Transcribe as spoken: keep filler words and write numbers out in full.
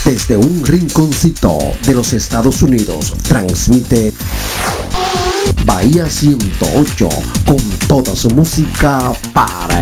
Desde un rinconcito de los Estados Unidos, transmite Bahía ciento ocho con toda su música para